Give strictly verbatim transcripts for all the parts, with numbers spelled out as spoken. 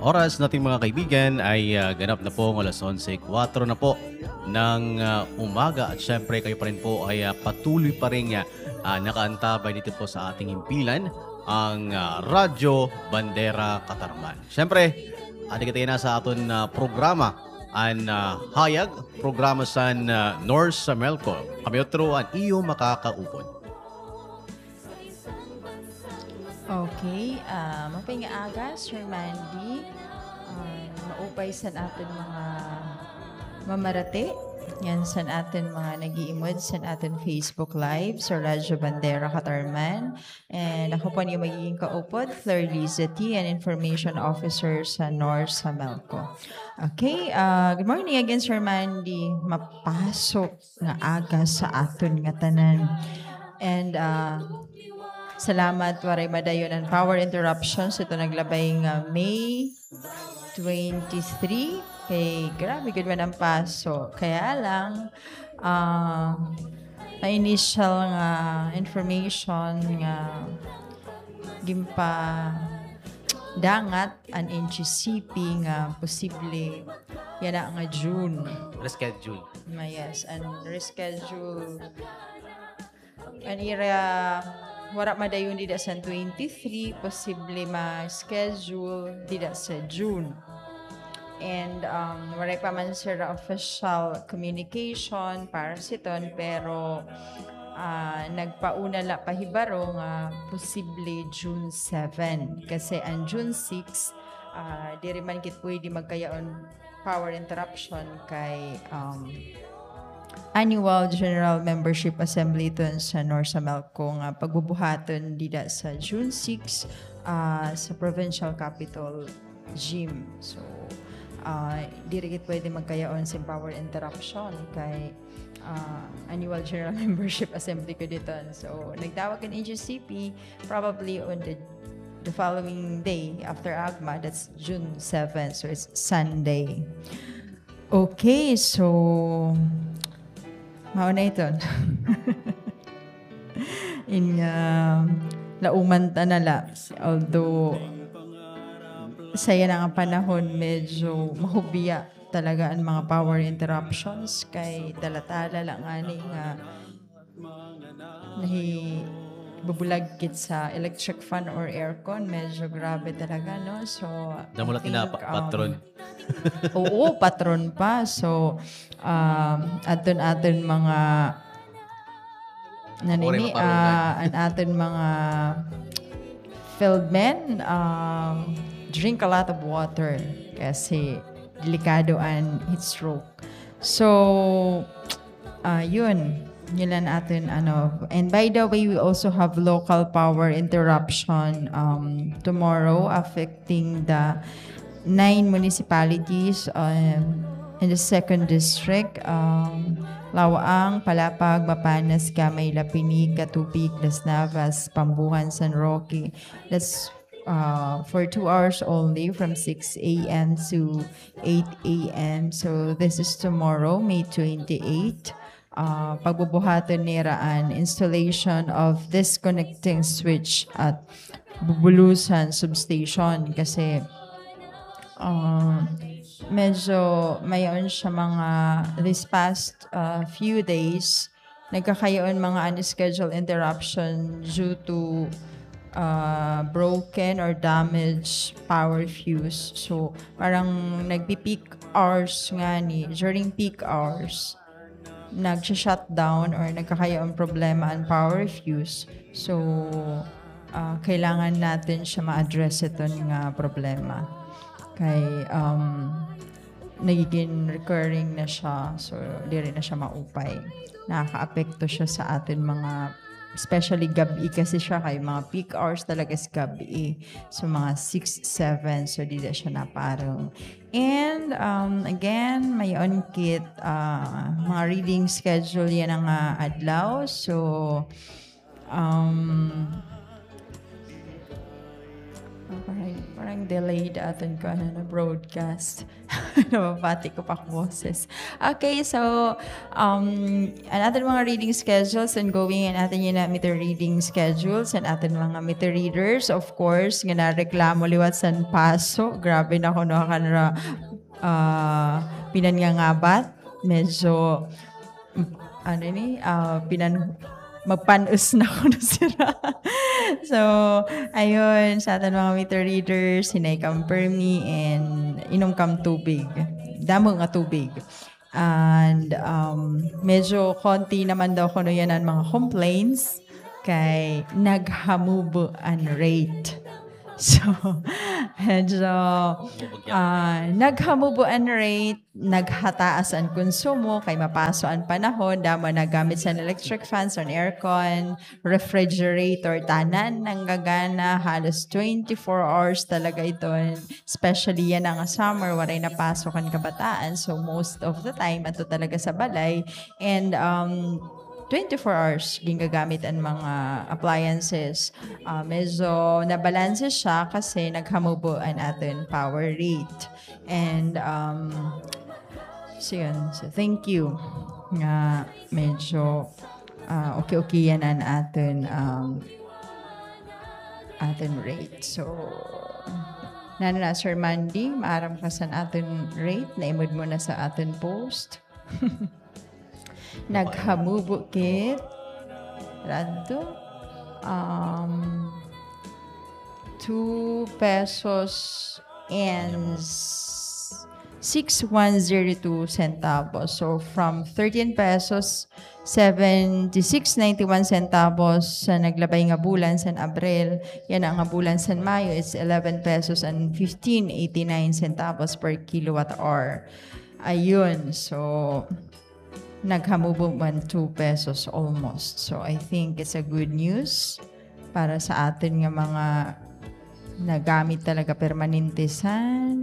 oras nating mga kaibigan ay uh, ganap na po ng alas onse kwatro na po ng uh, umaga at syempre kayo pa rin po ay uh, patuloy pa rin uh, uh, nakaantabay dito po sa ating himpilan ang uh, Radyo Bandera Katarman. Syempre, adik tayo na sa aton uh, programa ang uh, hayag programa sa uh, North Samelco. Kami otro ang iyo makakaupon. Okay, uh, mapay nga aga, Sir Mandy. Uh, maupay sa atin mga mamarate. Yan sa atin mga nag-iimod sa atin Facebook Live sa Radyo Bandera Katarman. And ako po niyo magiging kaupod, Fleur Liza T, and Information Officer sa North Samelco. Okay, uh, good morning again, Sir Mandy. Mapasok nga aga sa aton nga tanan. And uh, salamat waray madayon ang power interruptions. Ito naglabay nga May twenty-three. Kay grabe good man ang paso. Kaya lang uh, na initial nga information nga gimpa dangat an N G C P nga posible yan na nga June. Reschedule. Yes, and reschedule an area wala madayon dida sa twenty-three, posible ma-schedule dida sa June. And um, wala pa man sir official communication para siton, pero uh, nagpauna la pahibaro nga posible June seven. Kasi ang June six, uh, di rin man kit pwede magkayaon power interruption kay um, annual General Membership Assembly ton sa North Samelco nga pagbubuhaton dida sa June six uh, sa Provincial Capital Gym. So, uh, di rin pwede magkayaon sa power interruption kay uh, annual General Membership Assembly ko dito. So, nagtawag ang N G C P probably on the the following day after AGMA, that's June seventh. So, it's Sunday. Okay, so mauna ito. In uh, lauman tanala. Although, saya na nga panahon, medyo mahubiya talaga ang mga power interruptions kay talatala lang ani nga nahi bubulagkit sa electric fan or aircon. Medyo grabe talaga, no? So, Namulat na pa- patron. Um, oo, patron pa. So, um, aton-aton mga nanini, uh, an aton mga field men, um, drink a lot of water kasi delikado ang heat stroke. So, uh, yun. Yun lang atin, ano. And by the way, we also have local power interruption um, tomorrow affecting the nine municipalities um, in the second district. Um, Lawaang, Palapag, Mapanas, Gamay, Lapinig, Katupig, Las Navas, Pambuhan, San Roque. That's uh, for two hours only from six a.m. to eight a.m. So this is tomorrow, May twenty-eighth. Uh, pagbubuhaton niraan installation of disconnecting switch at Bubulusan substation kasi uh, medyo mayon siya mga this past uh, few days nagkakayoon mga unscheduled interruption due to uh, broken or damaged power fuse. So parang nagpi-peak hours nga ni during peak hours nag-shutdown or nagkakayoon problema ang power fuse. So, uh, kailangan natin siya ma-address ito nga problema. Kay, um, nagiging recurring na siya. So, di rin na siya maupay. Nakaka-apekto siya sa atin mga, especially gabi kasi siya kay mga peak hours talaga sa gabi. So, mga six, seven. So, di na siya naparang. And um, again, may on-kit uh, mga reading schedule yan ang uh, adlaw. So, um, Ah, parang, parang delayed atin ko ano, na broadcast. Nababati ko pa boses. Okay, so um, ang ating mga reading schedules and going and ating yun na meter reading schedules and ating mga meter readers, of course, nga na reklamo liwat san paso. Grabe na ko no, kanara uh, pinangangabat. Medyo, mm, ano ni, uh, pinan magpanus na ko na sira. So, ayun, sa ating mga meter readers, hinay kam permi and inom kam tubig. Damo nga tubig. And um, medyo konti naman daw ko no yan ang mga complaints kay naghamubo ang rate. So, medyo uh, naghamubo ang rate, naghataas ang konsumo, kay mapaso ang panahon, damo nagamit sa electric fans, on aircon, refrigerator, tanan, nang gagana, halos twenty-four hours talaga ito. Especially yan ang summer, waray napasok ang kabataan. So, most of the time, ato talaga sa balay. And, um, twenty-four hours ginagamit ang mga appliances. Uh, medyo nabalanse siya kasi naghamubo ang ating power rate. And um, so yun. So thank you nga medyo uh, okay-okay yan ang ating um, ating rate. So nana Sir Mandy, maaram ka sa ating rate. Naimod mo na sa ating post. Naghamubo kit radto um two pesos and six one zero two centavos. So from thirteen pesos seventy-six ninety-one centavos sa naglabay nga bulan sa Abril, yan ang nga bulan sa Mayo, it's eleven pesos and fifteen eighty-nine centavos per kilowatt hour. Ayun, so naghamubo man two pesos almost. So I think it's a good news para sa atin nga mga nagamit talaga permanente sa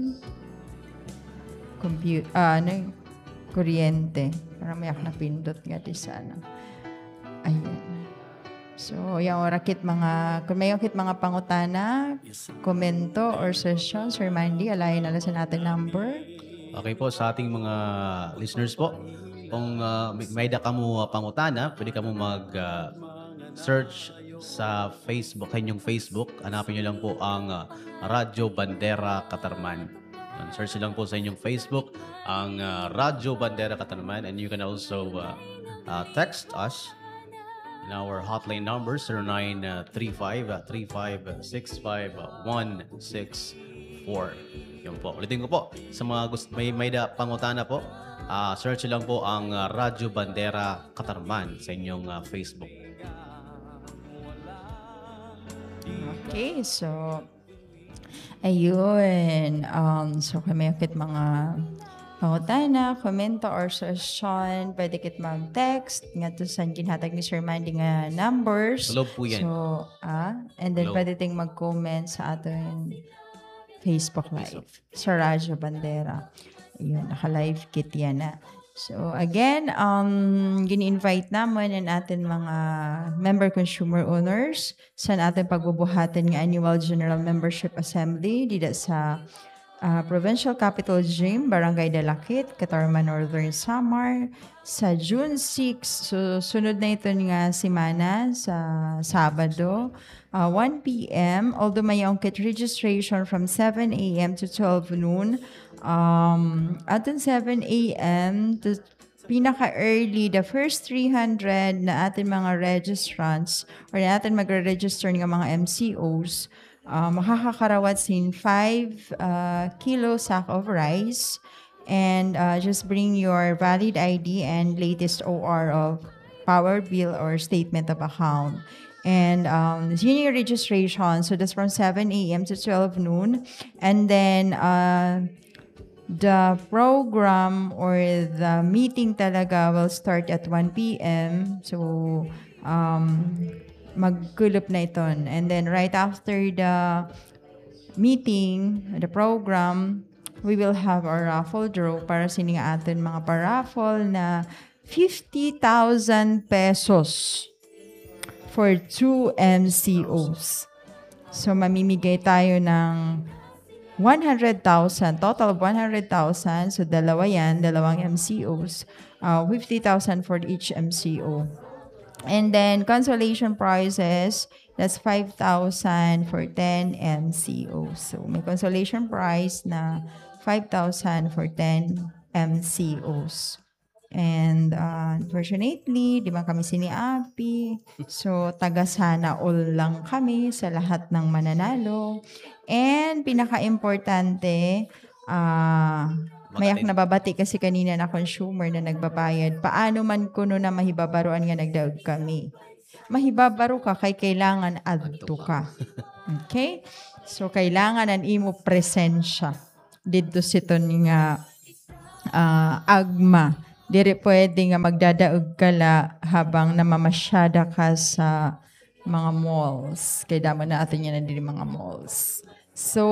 compute, ah, ano, kuryente. Parang may na pindot nga di sana. Ayun. So, yung rakit mga, kung may rakit mga pangutana, komento or session, Sir Mandy, alayin na lang sa natin number. Okay po, sa ating mga listeners po, kung uh, may da ka mo uh, pangutana, pwede ka mo mag-search uh, sa Facebook, kanyang Facebook. Hanapin nyo lang po ang uh, Radyo Bandera Katarman. Search lang po sa inyong Facebook ang uh, Radyo Bandera Katarman, and you can also uh, uh, text us in our hotline number zero nine three five three five six five one six four. Yun po. Ulitin ko po, sa mga gusto, may, may da pangutana po, Uh, search lang po ang uh, Radyo Bandera Katarman sa inyong uh, Facebook. Okay, so ayun. Um, so kami akit mga pangutana, komento or session, pwede kit mag-text nga to sa ginhatag ni Sir Mandy nga numbers. Globe po yan. So, ah, and then Globe. pwede ting mag-comment sa ating Facebook Live sa Radyo Bandera. Yun, naka-live kit yan na. So, again, um, gini-invite naman ang ating mga member consumer owners sa ating pagbubuhatan ng Annual General Membership Assembly dito sa uh, Provincial Capital Gym, Barangay Dalakit, Catarman, Northern Samar, sa June sixth. So, sunod na ito nga simana sa Sabado, uh, one p.m. Although may kit registration from seven a.m. to twelve noon, Um, at seven a.m. to pinaka-early, the first three hundred na atin mga registrants or na atin magre-register ng mga M C Os, uh, makakakarawat sin five uh, kilo sack of rice and uh, just bring your valid I D and latest O R of power bill or statement of account. And um, junior registration, so that's from seven a.m. to twelve noon. And then, uh, the program or the meeting talaga will start at one p.m. So, um, magkulop na ito. And then, right after the meeting, the program, we will have our raffle draw para sining atin mga paraffle na fifty thousand pesos for two M C Os. So, mamimigay tayo ng one hundred thousand, total of one hundred thousand. So, dalawa yan, dalawang M C Os. Uh, fifty thousand for each M C O. And then, consolation prizes, that's five thousand for ten M C Os. So, may consolation prize na five thousand for ten M C Os. And uh, unfortunately, di ba kami sini-api. So, taga sana all lang kami sa lahat ng mananalo. And pinaka-importante, uh, mayak na babati kasi kanina na consumer na nagbabayad. Paano man kuno na mahibabaroan nga nagdaog kami. Mahibabaro ka kay kailangan adto ka. Okay? So, kailangan ang imo presensya dito siton nga uh, agma. Diri pwede nga magdadaog ka la habang namamasyada ka sa mga malls. Kaya damo na atin yan na diri mga malls. So,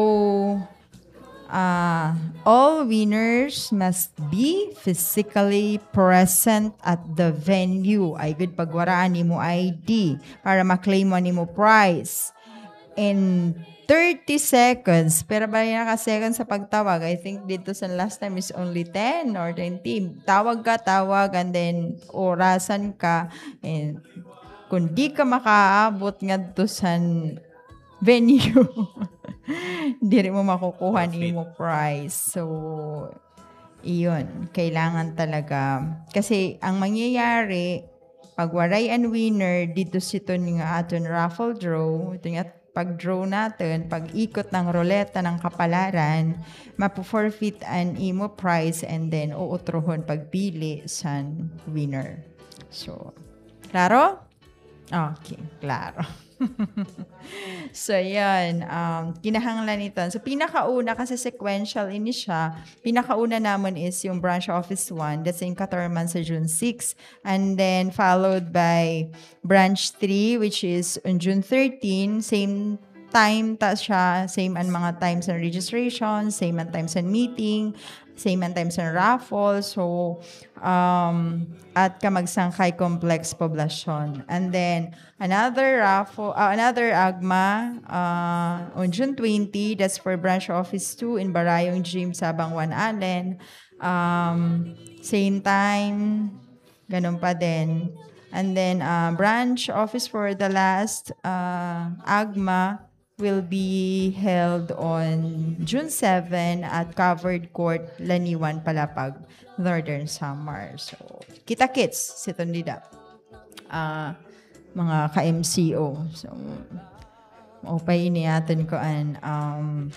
uh, all winners must be physically present at the venue. Ay good pagwaraan ni mo I D para maklaim mo ni mo prize. In thirty seconds. Pero ba yung naka-seconds sa pagtawag? I think dito sa last time is only ten or twenty. Tawag ka, tawag, and then orasan ka. And kung di ka makaabot nga to sa venue, di rin mo makukuha ni mo prize. So, iyon. Kailangan talaga. Kasi ang mangyayari, pag waray and winner, dito sito nga aton raffle draw, ito nga pag-draw natin, pag-ikot ng roleta ng kapalaran, mapo-forfeit an imo prize and then uutrohon pagpili sa winner. So, klaro? Okay, klaro. So, yan. Um, kinahanglan nito. So, pinakauna, kasi sequential ini siya, pinakauna naman is yung branch office one, that's in Katarman sa June sixth. And then, followed by branch three, which is on June thirteenth. Same time ta siya, same ang mga times ng registration, same ang times ng meeting, same ang times ng raffle. So, um, at Kamagsangkay Complex Poblacion. And then, another raffle, uh, another AGMA uh, on June twentieth, that's for Branch Office two in Barayong Gym, Sabang Juan Allen. Um, same time, ganun pa din. And then, uh, Branch Office for the last uh, AGMA will be held on June seventh at Covered Court, Laniwan, Palapag, Northern Samar. So, kita-kits, siton dida. Uh, mga ka-M C O. So, maupay ini atin ko an um,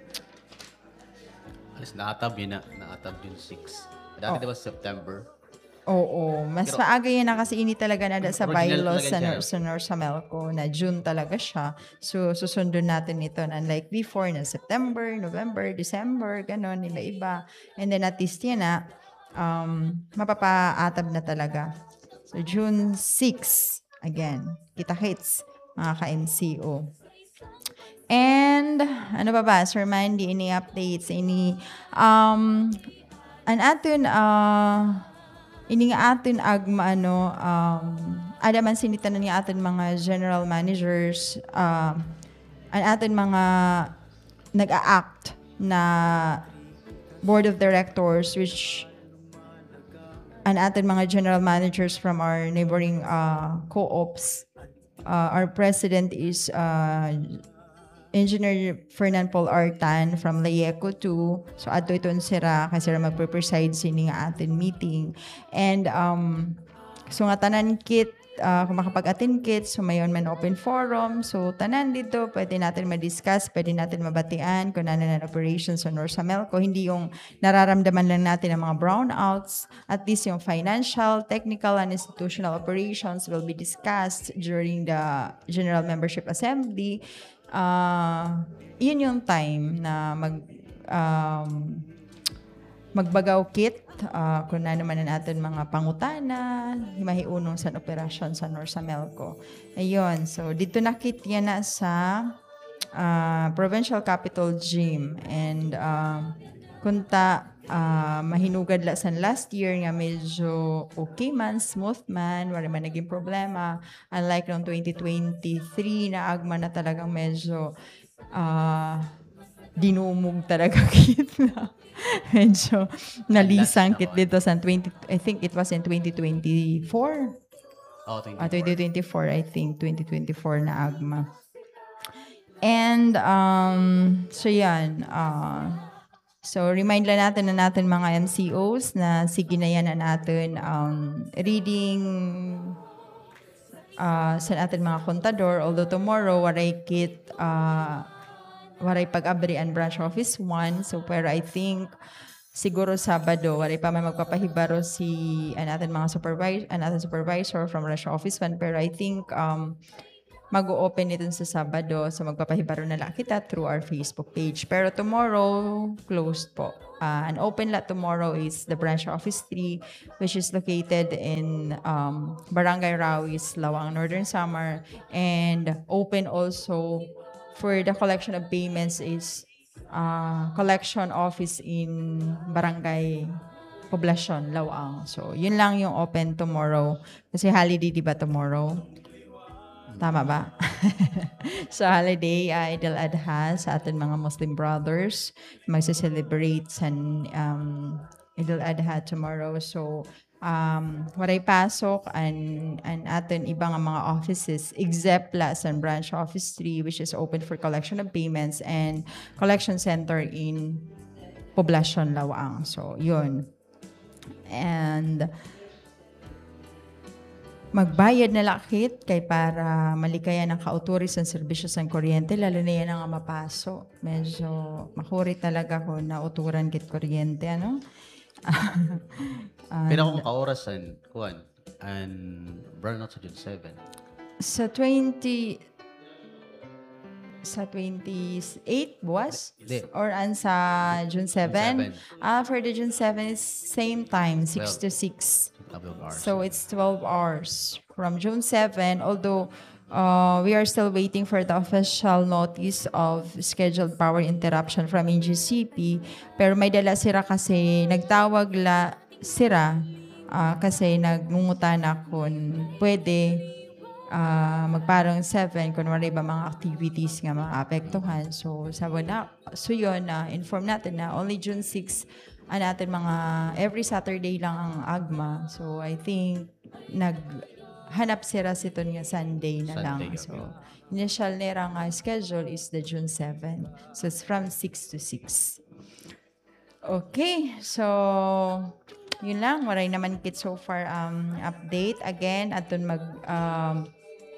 Alis naatab yun na. Naatab yun six. Dati Oh. diba September? Oo, mas Pero- maaga yan na kasi ini talaga na sa Original bylaws talaga sa, siya. Nor- sa Norsamelco na June talaga siya. So, susundon natin ito unlike before na September, November, December, ganon, iba-iba. And then at least yan na, um, mapapaatab na talaga. So, June sixth, again, kita-hits, mga ka-M C O. And, ano ba ba, Sir Mandy, any updates, any, um, an atin, uh, ini nga atin agma ano um ada man sinitanan nga atin mga general managers um an atin mga nag-a-act na board of directors which an atin mga general managers from our neighboring uh, co-ops. Uh, our president is uh, Engineer Fernan Paul Artan from Layeco two. So, ato iton sira kasi sira magpe-preside sini nga atin meeting. And, um, so nga tanan kit, uh, kung makapag-attend kit, so mayon man open forum. So, tanan dito, pwede natin ma-discuss, pwede natin mabatian kung ano na operations sa Norsamelco. Hindi yung nararamdaman lang natin ang mga brownouts. At least yung financial, technical, and institutional operations will be discussed during the General Membership Assembly. Uh, yun yung time na mag um, magbagaw kit uh, kung ano man na natin mga pangutana, himahiunong sa operasyon sa Norsamelco. Ayun, so dito na kit yan na sa uh, Provincial Capital Gym and uh, kunta ah, mahinugad la san last year nga medyo okay man, smooth man, wala man naging problema. Unlike noong twenty twenty-three na agma na talagang medyo ah, dinumog talaga kit na. Medyo nalisang kit dito sa twenty, I think it was in twenty twenty-four. Oh, twenty. Ah, twenty twenty-four, I think, twenty twenty-four na agma. And, um, so yan, uh, so remind lang natin na natin mga M C Os na sige na yan na natin um, reading uh, sa atin mga kontador, although tomorrow, waray kit, uh, waray pag-abri ang branch office one, so pero I think, siguro Sabado, waray pa may magpapahibaro si an atin mga supervisor, an atin supervisor from Rush Office one, pero I think um, mag-o-open ito sa Sabado, so magpapahibaro na lang kita through our Facebook page. Pero tomorrow, closed po. Uh, an open lot tomorrow is the Branch Office three, which is located in um, Barangay Rawis, Lawang, Northern Samar, and open also for the collection of payments is uh, collection office in Barangay Poblacion, Lawang. So, yun lang yung open tomorrow. Kasi holiday, di ba, tomorrow? Tama ba? So, holiday, uh, Idul Adha sa ating mga Muslim brothers. Magsa-celebrate sa um, Idul Adha tomorrow. So, um, waray pasok and, and atin ibang mga offices except la sa Branch Office three, which is open for collection of payments, and collection center in Poblacion, Lawang. So, yun. And magbayad na lakit kay para malikayan ang kauturis ng serbisyo sa kuryente, lalo na yan ang mapaso. Medyo makurit talaga ko na uturan kit kuryente, ano? Pero kung kaorasan, kuhan, and burnout sa June seven. Sa twenty, sa twenty-eight buwas? Hindi. Or an sa June seven? seven. Ah, for the June seven is same time, six to six. twelve hours. So it's twelve hours from June seventh, although uh, we are still waiting for the official notice of scheduled power interruption from N G C P. Pero may dala sira kasi nagtawag la sira uh, kasi nagngungutan na kung pwede uh, magparang seven kung wala ba mga activities nga maapektuhan. So sabi na, so yun, uh, inform natin na only June sixth ang natin mga every Saturday lang ang agma. So I think naghanap sila sito nga Sunday na lang. Sunday, okay. So initial nila nga schedule is the June seventh. So it's from six to six. Okay, so yun lang. Waray naman kit so far um, update. Again, atun mag um,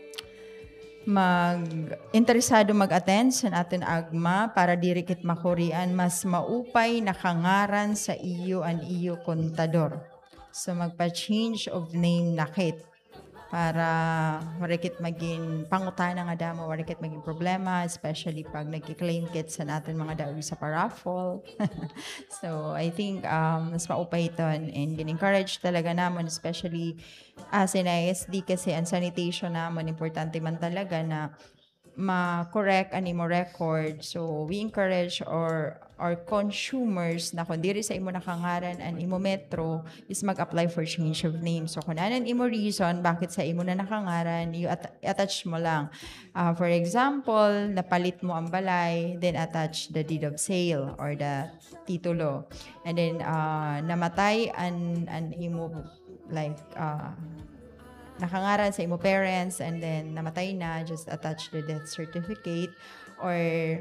mag-interesado mag-attend sa atin agma para dirikit makurian mas maupay nakangaran sa iyo an iyo kontador. So magpa-change of name nakit para warikit maging pangutana nga damo, warikit maging problema, especially pag nag-claim kit sa natin mga dawi sa paraffol. So I think um, mas maupay ito and gin-encourage talaga naman, especially as in I S D kasi ang sanitation naman, importante man talaga na ma-correct ani mo record. So we encourage our our consumers na kung diri sa imo nakangaran an imo metro is mag-apply for change of name. So kung anan imo reason bakit sa imo na nakangaran, you at- attach mo lang. Uh, for example, napalit mo ang balay, then attach the deed of sale or the titulo. And then uh, namatay an an imo like uh, nakangaran sa imo parents and then namatay na, just attach the death certificate. Or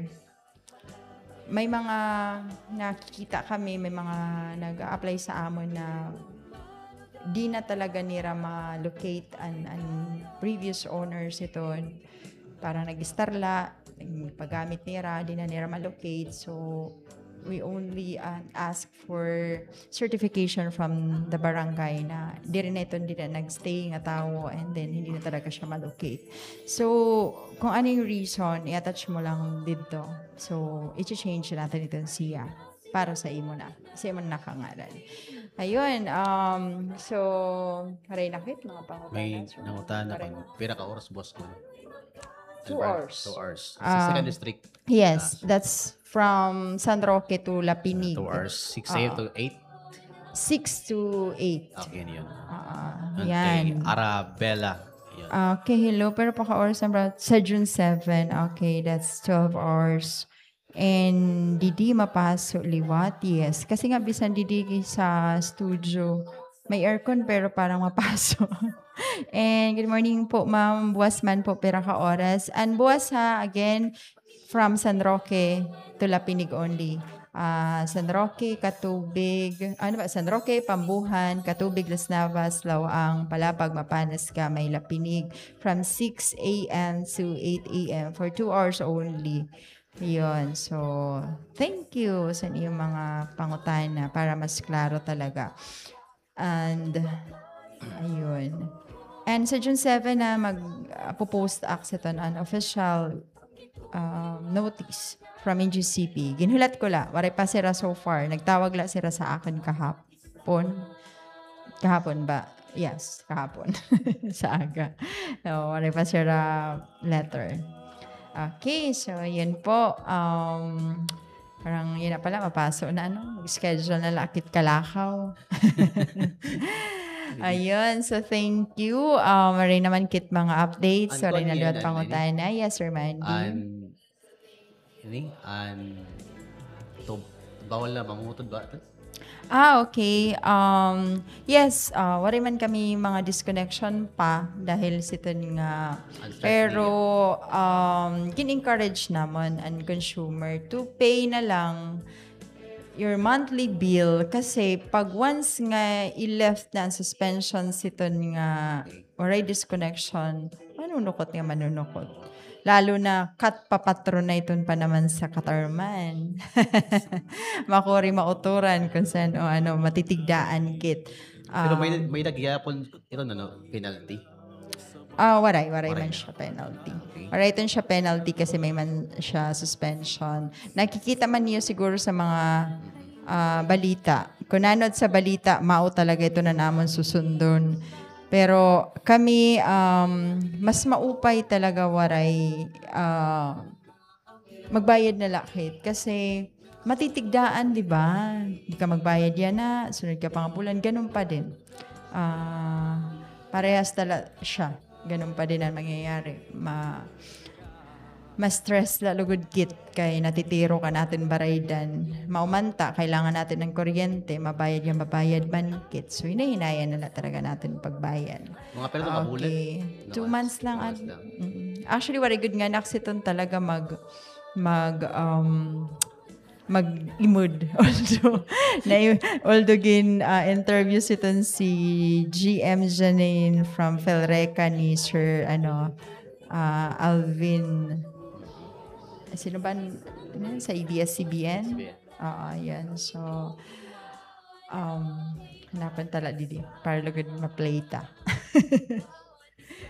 may mga nakikita kami, may mga nag-apply sa amon na di na talaga nila ma-locate an, an previous owners ito. Parang nag-starla, paggamit nila, di na nila ma-locate. So we only uh, ask for certification from the barangay na di rin na ito hindi na nag-stay nga tao and then hindi na talaga siya malocate. So, kung ano yung reason, i-attach mo lang dito. So, i-change natin ito siya para sa imo na. Sa imo na nakangalan. Ayun, um, so, haray nakit, mga May pangutan. nangutana kung pira ka oras boss ko. Two hours. Two hours. Sa Ah, second district. Yes, that's from San Roque to Lapinig. Two hours, six a.m. to eight. six to eight. Okay, yun. Ah, Okay, yan. Arabella. Yun. Okay, hello. Pero paka-oras na ba? Sa June seven. Okay, that's twelve hours. And didi mapaso liwat, yes. Kasi nga bisan didi sa studio, may aircon pero parang mapaso. And good morning po, ma'am. Buwas man po pera ka oras. And buwas ha, again, from San Roque to Lapinig only. Ah, San Roque, Katubig, ano ba, San Roque, Pambuhan, Katubig, Las Navas, Lawaang, Palapag, Mapanas, Gamay, Lapinig, from six a.m. to eight a.m. for two hours only. Yun. So, thank you sa iyong mga pangutana para mas klaro talaga. And, ayun. And sa June seven na mag-post acceton an official um, notice from N G C P. Ginulat ko la. Waray pa sira so far. Nagtawag la sira sa akin kahapon. Kahapon ba? Yes, kahapon. Sa aga. So, waray pa sira letter. Okay, so yun po. Um, parang yun na pala, mapasok na ano. Mag-schedule na lakit kalakaw. Ayun, so thank you. Um, maray naman kit mga updates. Ang Sorry na kwan luwat yan, pangutana. Yes, Sir Mandy. And, ini, and, to, bawal na mangutod ba? Ah, okay. Um, yes, uh, wari man kami mga disconnection pa dahil siton nga. Pero, um, kin-encourage naman ang consumer to pay na lang your monthly bill kasi pag once nga i-left na ang suspension siton nga waray disconnection, manunukot nga manunukot. Lalo na kat papatron na iton pa naman sa Katarman. Makuri mauturan kung saan o ano, matitigdaan kit. Pero Um, may, may nagyapon ito na, no, penalty. Ah, waray, waray Waray man na. siya penalty. Okay. Waray ito siya penalty kasi may man siya suspension. Nakikita man niyo siguro sa mga ah, balita. Kung nanod sa balita, mao talaga ito na namon susundon. Pero kami, um, mas maupay talaga waray ah, magbayad na lakit. Kasi matitigdaan, di ba? Hindi ka magbayad yan na, sunod ka pang bulan, ganun pa din. Ah, parehas tala siya. Ganun pa din ang mangyayari. Ma, ma-stress lalo good kit kay natitiro ka natin baraydan. Maumanta, kailangan natin ng kuryente, mabayad yung mabayad man kit. So, hinahinaya na na talaga natin pagbayad. Mga pero ito kabulan. Okay. Two months lang. Two At, months lang. mm, actually, very good nga naksiton talaga mag mag um, mag-imod. Although, na, although gin uh, interview siton si G M Janine from Felreca ni Sir ano, uh, Alvin sino ba ano, sa A B S C B N? Oo, yan. So, um, hanapan tala didi. Para lagod ma-play ta.